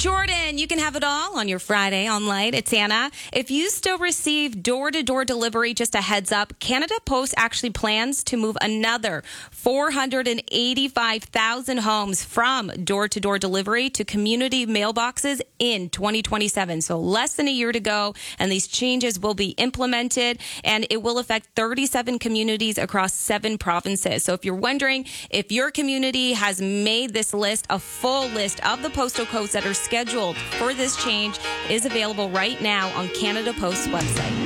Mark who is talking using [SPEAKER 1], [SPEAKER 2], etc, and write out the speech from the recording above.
[SPEAKER 1] Jordan, you can have it all on your Friday on Light. It's Anna. If you still receive door-to-door delivery, just a heads up, Canada Post actually plans to move another 485,000 homes from door-to-door delivery to community mailboxes in 2027. So less than a year to go, and these changes will be implemented, and it will affect 37 communities across 7 provinces. So if you're wondering if your community has made this list, a full list of the postal codes that are scheduled for this change is available right now on Canada Post's website.